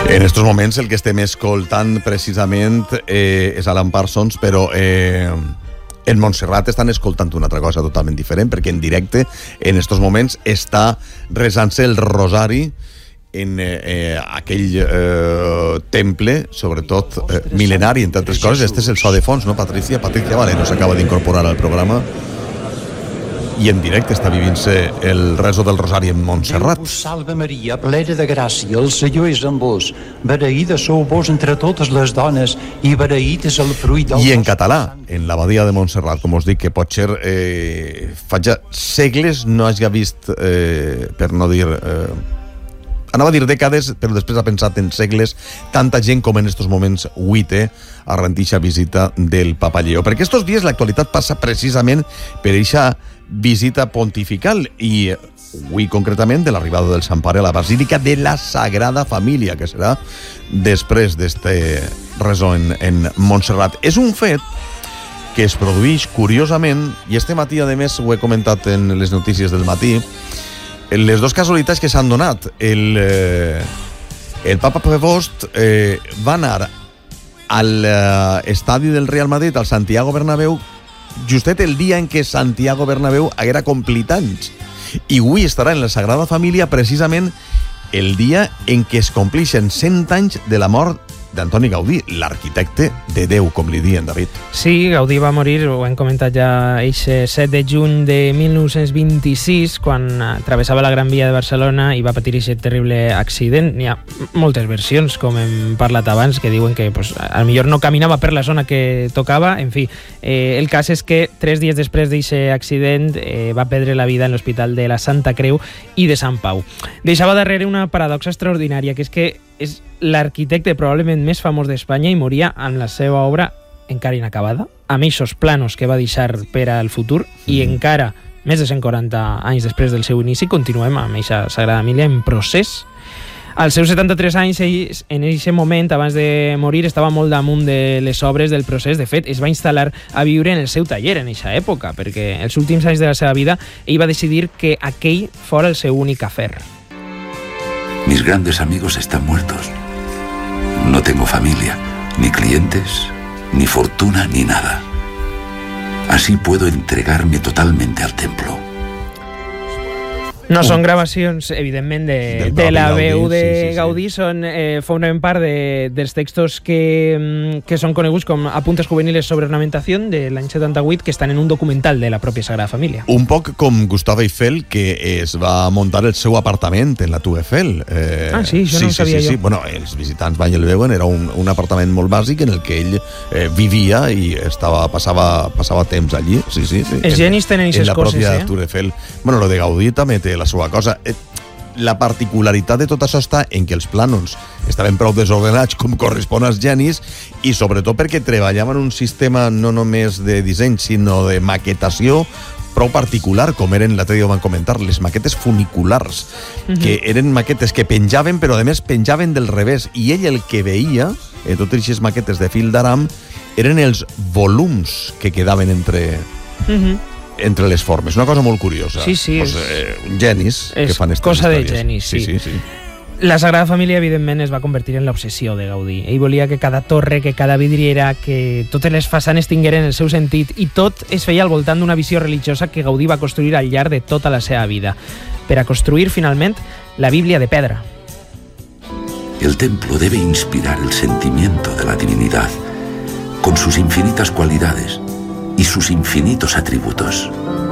En estos moments el que estem escoltant precisament és Alan Parsons, però en Montserrat estan escoltant una altra cosa totalment diferent, perquè en directe en estos moments està resant-se el rosari en aquell temple, sobretot mil·lenari, entre altres coses. Este és el so de fons, no, Patricia? Patricia Valero s'acaba d'incorporar al programa i en directe està vivint-se el rezo del rosari en Montserrat. Déu vos salve Maria, plena de gràcia, el Senyor és amb vos. Beneïda sou vos entre totes les dones i beneït és el fruit del... I en català, en l'abadia de Montserrat, com us dic, que potser fa ja segles no hagi vist, per no dir... anava a dir dècades, però després ha pensat en segles, tanta gent com en estos moments Huite arran d'eixa visita del Papa Lleó. Perquè estos dies l'actualitat passa precisament per eixa visita pontifical i avui concretament de l'arribada del Sant Pare a la Basílica de la Sagrada Família, que serà després d'este resó en Montserrat. És un fet que es produeix curiosament, i este matí, a més, ho he comentat en les notícies del matí, les dues casualitats que s'han donat. El Papa Prevost va anar al estadi del Real Madrid, al Santiago Bernabéu, justet el dia en què Santiago Bernabéu haguera complit anys. I avui estarà en la Sagrada Família precisament el dia en què es complixen 100 anys de la mort d'Antoni Gaudí, l'arquitecte de Déu, com li diuen, David. Sí, Gaudí va morir, ho hem comentat ja, eixe 7 de juny de 1926, quan travessava la Gran Via de Barcelona i va patir aquest terrible accident. N'hi ha moltes versions, com hem parlat abans, que diuen que a lo millor no caminava per la zona que tocava. En fi, el cas és que 3 dies després d'aquest accident va perdre la vida en l'Hospital de la Santa Creu i de Sant Pau. Deixava darrere una paradoxa extraordinària, que és que és l'arquitecte probablement més famós d'Espanya i moria amb la seva obra encara inacabada, amb eixos planos que va deixar per al futur, i encara, més de 140 anys després del seu inici, continuem amb eixa Sagrada Família en procés. Als seus 73 anys, en aquest moment, abans de morir, estava molt damunt de les obres del procés. De fet, es va instal·lar a viure en el seu taller en aquesta època, perquè els últims anys de la seva vida ell va decidir que aquell fora el seu únic afer. Mis grandes amigos están muertos. No tengo familia, ni clientes, ni fortuna, ni nada. Así puedo entregarme totalmente al templo. No són gravacions, evidentment, de la veu de Gaudí, formen part dels textos que són coneguts com Apuntes juveniles sobre ornamentació de l'any 78, que estan en un documental de la pròpia Sagrada Família. Un poc com Gustave Eiffel, que es va muntar el seu apartament en la Tour Eiffel. Sí, això no ho sabia jo. Sí. Bueno, els visitants van i el veuen, era un apartament molt bàsic en el que ell vivia i passava temps allí. Sí. Els genis tenen aquestes coses, en la pròpia Tour Eiffel. Bueno, lo de Gaudí també té la seva cosa. La particularitat de tot això està en que els plànols estaven prou desordenats com correspon als genis, i sobretot perquè treballaven un sistema no només de disseny sinó de maquetació prou particular, com eren, l'altre dia ho van comentar, les maquetes funiculars, que eren maquetes que penjaven, però a més penjaven del revés, i ell el que veia en totes aquestes maquetes de fil d'aram eren els volums que quedaven entre les formes. Una cosa molt curiosa. Sí. Genis que fan aquestes històries. És cosa de genis, sí. La Sagrada Família, evidentment, es va convertir en l'obsessió de Gaudí. Ell volia que cada torre, que cada vidriera, que totes les façanes tingueren el seu sentit, i tot es feia al voltant d'una visió religiosa que Gaudí va construir al llarg de tota la seva vida, per a construir, finalment, la Bíblia de pedra. El templo debe inspirar el sentimiento de la divinidad, con sus infinitas cualidades y sus infinitos atributos.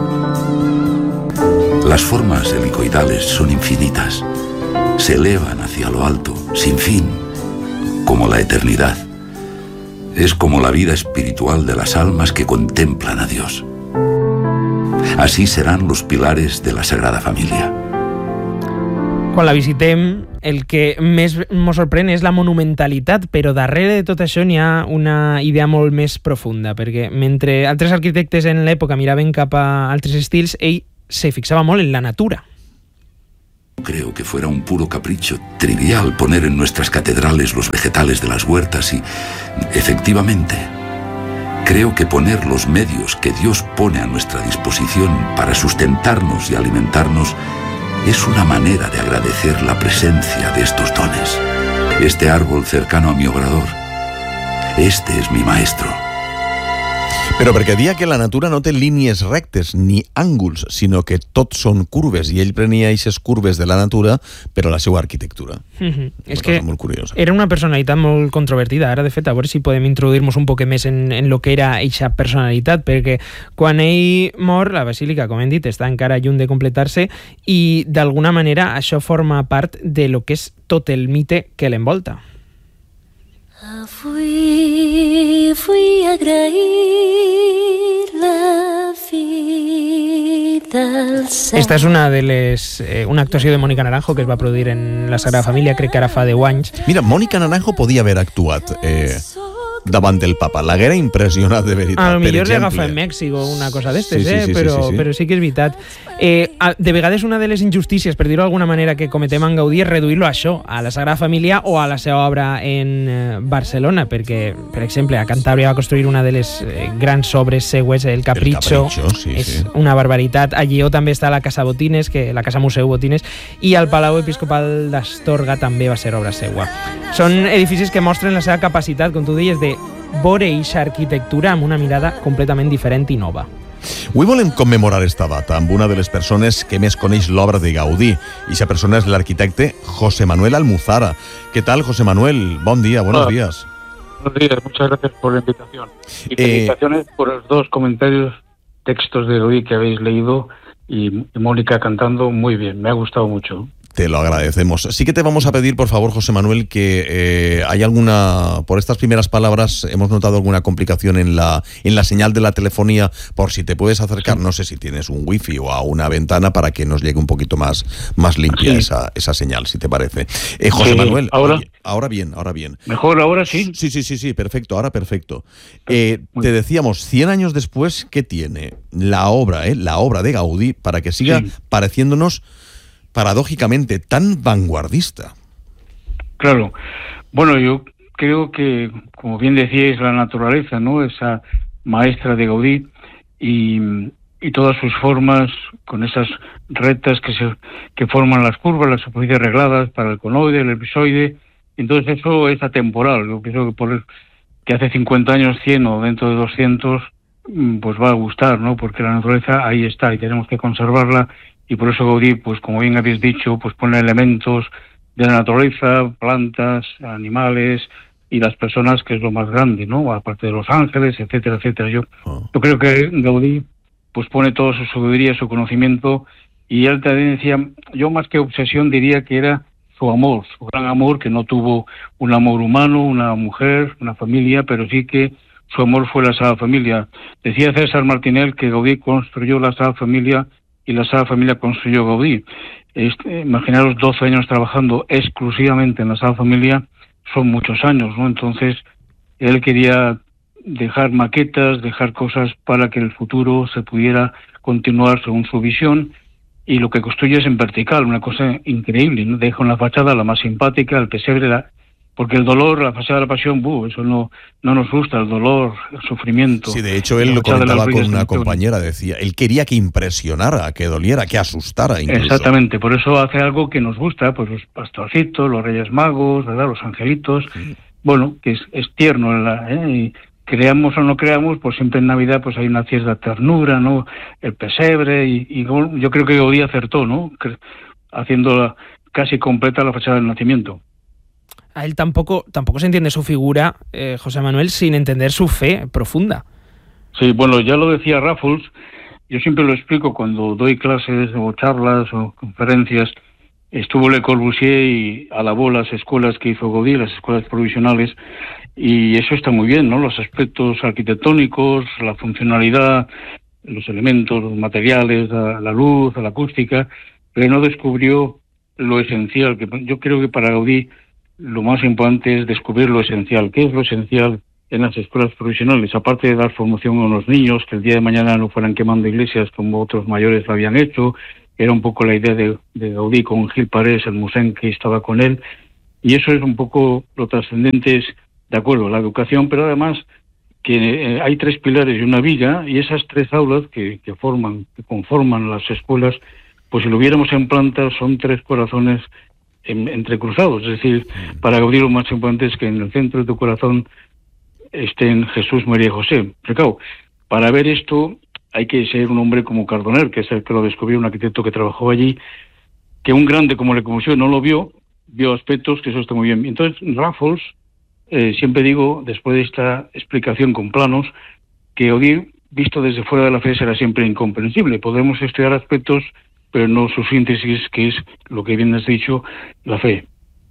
Las formas helicoidales son infinitas, se elevan hacia lo alto, sin fin, como la eternidad. Es como la vida espiritual de las almas que contemplan a Dios. Así serán los pilares de la Sagrada Família. Quan la visitem, el que més ens sorprèn és la monumentalitat, però darrere de tot això n'hi ha una idea molt més profunda, perquè mentre altres arquitectes en l'època miraven cap a altres estils, ell se fixava molt en la natura. Creo que fuera un puro capricho trivial poner en nuestras catedrales los vegetales de las huertas y, efectivamente, creo que poner los medios que Dios pone a nuestra disposición para sustentarnos y alimentarnos es una manera de agradecer la presencia de estos dones. Este árbol cercano a mi obrador, este es mi maestro. Però perquè dia que la natura no té línies rectes ni ànguls, sinó que tot són curves, i ell prenia aquestes curves de la natura per a la seva arquitectura. És que molt curiosa. Era una personalitat molt controvertida. Ara, de fet, a veure si podem introduir-nos un poc més en lo que era eixa personalitat, perquè quan ell mor, la basílica, com hem dit, està encara lluny de completar-se, i d'alguna manera això forma part de lo que és tot el mite que l'envolta. Fui agrair la vida al cel. Esta és una actuació de Mónica Naranjo que es va produir en la Sagrada Família, crec que ara fa 10 anys. Mira, Mónica Naranjo podia haver actuat davant del papa. L'haguera impressionat de veritat. A lo millor li agafa en Mèxic o una cosa d'estes, sí, però sí que és veritat. De vegades una de les injustícies, per dir-ho d'alguna manera, que cometem en Gaudí és reduir-lo a això, a la Sagrada Família o a la seva obra en Barcelona, perquè, per exemple, a Cantàbria va construir una de les grans obres seues, el Capricho, és una barbaritat. A Lleó també està la Casa Botines, la Casa Museu Botines, i el Palau Episcopal d'Astorga també va ser obra seua. Són edificis que mostren la seva capacitat, com tu deies, de veure eixa arquitectura amb una mirada completament diferent i nova. Avui volem commemorar esta data amb una de les persones que més coneix l'obra de Gaudí. I aquesta persona és l'arquitecte José Manuel Almuzara. ¿Qué tal, José Manuel? Buen día, buenos días. Buenos días, muchas gracias por la invitación. Y felicitaciones por los dos comentarios, textos de Gaudí que habéis leído, y Mónica cantando muy bien, me ha gustado mucho. Te lo agradecemos. Sí que te vamos a pedir, por favor, José Manuel, que hay alguna... Por estas primeras palabras hemos notado alguna complicación en la señal de la telefonía, por si te puedes acercar, no sé si tienes un wifi o a una ventana para que nos llegue un poquito más limpia esa señal, si te parece. José Manuel, ahora bien. ¿Mejor ahora sí? Sí, perfecto, ahora perfecto. Te decíamos, 100 años después, ¿qué tiene la obra de Gaudí para que siga pareciéndonos paradójicamente tan vanguardista? Claro. Bueno, yo creo que, como bien decíais, la naturaleza, ¿no? Esa maestra de Gaudí y todas sus formas, con esas rectas que forman las curvas, las superficies regladas para el conoide, el elipsoide. Entonces eso es atemporal. Yo pienso que hace 50 años, 100 o dentro de 200, pues va a gustar, ¿no? Porque la naturaleza ahí está y tenemos que conservarla. Y por eso Gaudí, pues como bien habéis dicho, pues pone elementos de la naturaleza, plantas, animales y las personas, que es lo más grande, ¿no? Aparte de los ángeles, etcétera, etcétera. Yo creo que Gaudí pues pone toda su sabiduría, su conocimiento, y él también decía, yo más que obsesión diría que era su amor, su gran amor, que no tuvo un amor humano, una mujer, una familia, pero sí que su amor fue la Sagrada Familia. Decía César Martinel que Gaudí construyó la Sagrada Familia y la Sagrada Familia construyó Gaudí. Imaginaros 12 años trabajando exclusivamente en la Sagrada Familia, son muchos años, ¿no? Entonces, él quería dejar maquetas, dejar cosas para que en el futuro se pudiera continuar según su visión, y lo que construye es en vertical, una cosa increíble, ¿no? Deja una fachada la más simpática, el pesebre, porque el dolor, la fachada de la pasión, eso no nos gusta, el dolor, el sufrimiento. Sí, de hecho él lo comentaba con una compañera, decía, él quería que impresionara, que doliera, que asustara incluso. Exactamente, por eso hace algo que nos gusta, pues los pastorcitos, los Reyes Magos, ¿verdad? Los angelitos, bueno, que es tierno, y creamos o no creamos, pues siempre en Navidad pues hay una cierta ternura, ¿no? El pesebre, y yo creo que Gaudí acertó, ¿no? Haciendo casi completa la fachada del nacimiento. A él tampoco se entiende su figura, José Manuel, sin entender su fe profunda. Sí, bueno, ya lo decía Raffles, yo siempre lo explico cuando doy clases o charlas o conferencias. Estuvo Le Corbusier y alabó las escuelas que hizo Gaudí, las escuelas provisionales, y eso está muy bien, ¿no? Los aspectos arquitectónicos, la funcionalidad, los elementos, los materiales, la luz, la acústica, pero no descubrió lo esencial, que yo creo que para Gaudí lo más importante es descubrir lo esencial. ¿Qué es lo esencial en las escuelas provisionales? Aparte de dar formación a los niños, que el día de mañana no fueran quemando iglesias como otros mayores lo habían hecho, era un poco la idea de Gaudí con Gil Parés, el musén que estaba con él, y eso es un poco lo trascendente, es, de acuerdo, la educación, pero además que hay 3 pilares y una viga, y esas 3 aulas que conforman las escuelas, pues si lo viéramos en planta, son 3 corazones entrecruzados. Es decir, para Gaudí lo más importante es que en el centro de tu corazón estén Jesús, María y José. Pero claro, para ver esto hay que ser un hombre como Cardonel, que es el que lo descubrió, un arquitecto que trabajó allí, que un grande como Le Corbusier no lo vio aspectos que eso está muy bien. Entonces, Raffles, siempre digo, después de esta explicación con planos, que Gaudí, visto desde fuera de la fe, será siempre incomprensible. Podemos estudiar aspectos, pero no su síntesis, que es lo que bien has dicho, la fe.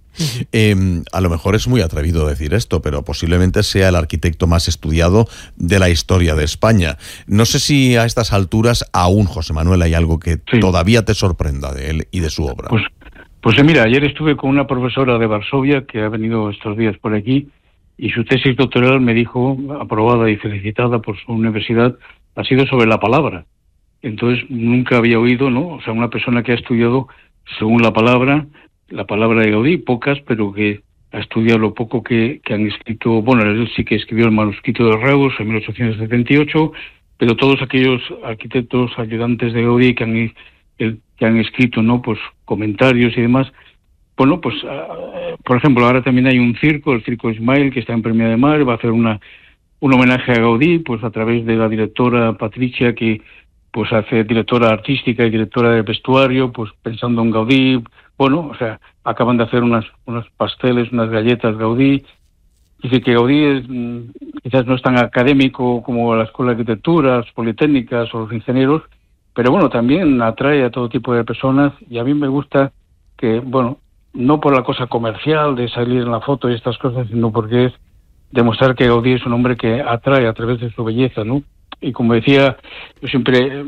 A lo mejor es muy atrevido decir esto, pero posiblemente sea el arquitecto más estudiado de la historia de España. No sé si a estas alturas aún, José Manuel, hay algo que todavía te sorprenda de él y de su obra. Pues mira, ayer estuve con una profesora de Varsovia que ha venido estos días por aquí y su tesis doctoral me dijo, aprobada y felicitada por su universidad, ha sido sobre la palabra. Entonces nunca había oído, ¿no? O sea, una persona que ha estudiado según la palabra de Gaudí, pocas, pero que ha estudiado lo poco que han escrito. Bueno, él sí que escribió el manuscrito de Reus en 1878, pero todos aquellos arquitectos ayudantes de Gaudí que han escrito, ¿no? Pues comentarios y demás. Bueno, pues por ejemplo, ahora también hay un circo, el Circo Ismael, que está en Premià de Mar, va a hacer un homenaje a Gaudí, pues a través de la directora Patricia, que pues hace directora artística y directora de vestuario, pues pensando en Gaudí. Bueno, o sea, acaban de hacer unos pasteles, unas galletas Gaudí. Dice que Gaudí quizás no es tan académico como la Escuela de Arquitectura, las Politécnicas o los ingenieros, pero bueno, también atrae a todo tipo de personas, y a mí me gusta que, bueno, no por la cosa comercial de salir en la foto y estas cosas, sino porque es demostrar que Gaudí es un hombre que atrae a través de su belleza, ¿no? Y como decía, yo siempre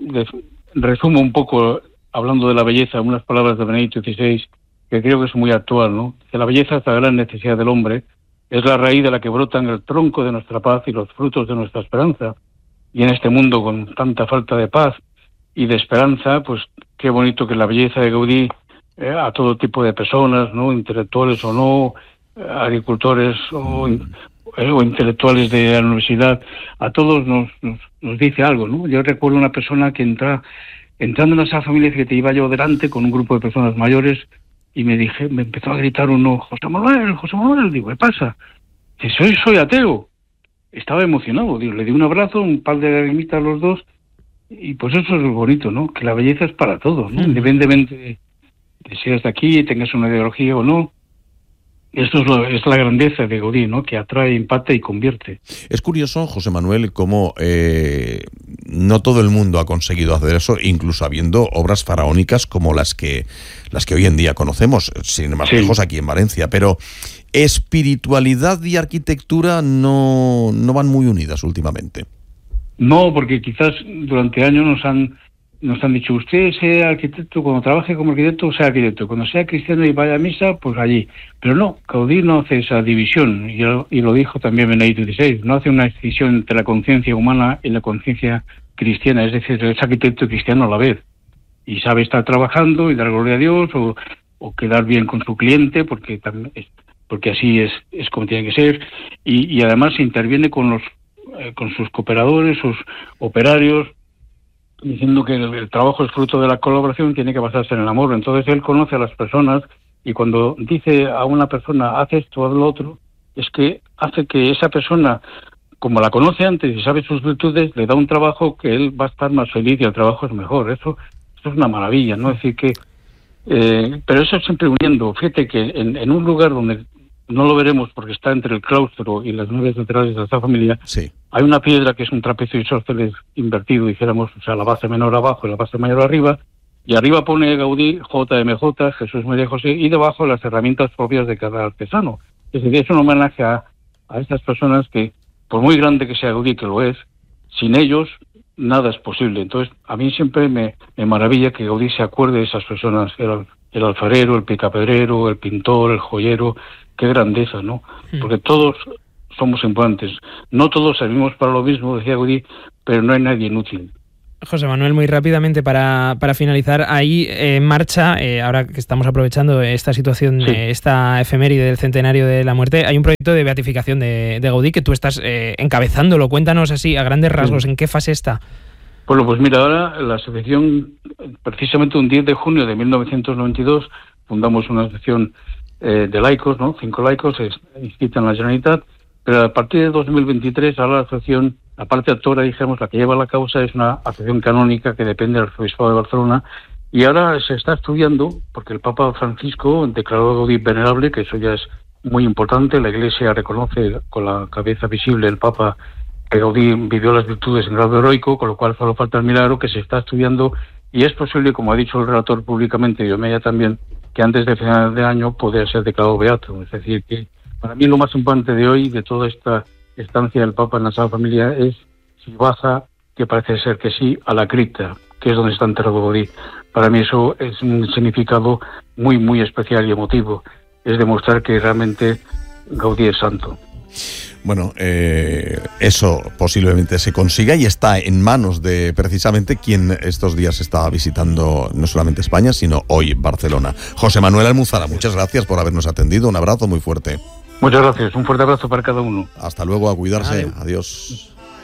resumo un poco, hablando de la belleza, unas palabras de Benedicto XVI, que creo que es muy actual, ¿no? Que la belleza es la gran necesidad del hombre, es la raíz de la que brotan el tronco de nuestra paz y los frutos de nuestra esperanza. Y en este mundo con tanta falta de paz y de esperanza, pues qué bonito que la belleza de Gaudí a todo tipo de personas, ¿no? Intelectuales o no, agricultores o intelectuales de la universidad, a todos nos dice algo, ¿no? Yo recuerdo una persona que entrando en esa familia que te iba yo delante con un grupo de personas mayores y me empezó a gritar uno, José Manuel, digo, ¿qué pasa? Dice, soy ateo. Estaba emocionado, digo, le di un abrazo, un par de lagrimitas a los dos, y pues eso es bonito, ¿no? Que la belleza es para todos, ¿no? Independientemente de si eres de aquí, tengas una ideología o no. Esto es la grandeza de Gaudí, ¿no? Que atrae, impacta y convierte. Es curioso, José Manuel, cómo no todo el mundo ha conseguido hacer eso, incluso habiendo obras faraónicas como las que hoy en día conocemos, sin más lejos aquí en Valencia. Pero espiritualidad y arquitectura no van muy unidas últimamente. No, porque quizás durante años nos han dicho, usted sea arquitecto, cuando trabaje como arquitecto, sea arquitecto. Cuando sea cristiano y vaya a misa, pues allí. Pero no, Gaudí no hace esa división, y lo dijo también Benedicto XVI, no hace una decisión entre la conciencia humana y la conciencia cristiana, es decir, es arquitecto cristiano a la vez. Y sabe estar trabajando y dar gloria a Dios, o quedar bien con su cliente, porque así es como tiene que ser. Y además interviene con sus cooperadores, sus operarios, diciendo que el trabajo es fruto de la colaboración, tiene que basarse en el amor. Entonces él conoce a las personas, y cuando dice a una persona, haz esto, haz lo otro, es que hace que esa persona, como la conoce antes y sabe sus virtudes, le da un trabajo que él va a estar más feliz y el trabajo es mejor. Eso es una maravilla, ¿no? Es decir que... pero eso siempre uniendo. Fíjate que en un lugar donde no lo veremos porque está entre el claustro y las naves laterales de esta familia, sí, hay una piedra que es un trapecio isósceles invertido, dijéramos, o sea, la base menor abajo y la base mayor arriba, y arriba pone Gaudí, JMJ, Jesús, María, José, y debajo las herramientas propias de cada artesano. Es decir, es un homenaje a estas personas que, por muy grande que sea Gaudí, que lo es, sin ellos nada es posible. Entonces, a mí siempre me maravilla que Gaudí se acuerde de esas personas, el alfarero, el picapedrero, el pintor, el joyero. Qué grandeza, ¿no? Porque todos somos importantes. No todos servimos para lo mismo, decía Gaudí, pero no hay nadie inútil. José Manuel, muy rápidamente para finalizar, ahí en marcha, ahora que estamos aprovechando esta situación, esta efeméride del centenario de la muerte, hay un proyecto de beatificación de Gaudí que tú estás encabezándolo. Cuéntanos así, a grandes rasgos, ¿en qué fase está? Bueno, pues mira, ahora la asociación, precisamente un 10 de junio de 1992, fundamos una asociación de laicos, ¿no? 5 laicos inscritos en la Generalitat, pero a partir de 2023 ahora la asociación, la parte actora, dijéramos, la que lleva la causa es una asociación canónica que depende del Arzobispado de Barcelona, y ahora se está estudiando, porque el Papa Francisco declaró a Gaudí venerable, que eso ya es muy importante. La Iglesia reconoce con la cabeza visible el Papa que Gaudí vivió las virtudes en grado heroico, con lo cual solo falta el milagro, que se está estudiando, y es posible, como ha dicho el relator públicamente, y Omeya también, que antes de final de año podría ser declarado beato. Es decir, que para mí lo más importante de hoy, de toda esta estancia del Papa en la Sagrada Familia, es si baja, que parece ser que sí, a la cripta, que es donde está enterrado Gaudí. Para mí eso es un significado muy, muy especial y emotivo. Es demostrar que realmente Gaudí es santo. Bueno, eso posiblemente se consiga y está en manos de precisamente quien estos días está visitando no solamente España, sino hoy Barcelona. José Manuel Almuzara, muchas gracias por habernos atendido. Un abrazo muy fuerte. Muchas gracias. Un fuerte abrazo para cada uno. Hasta luego, a cuidarse. Adiós.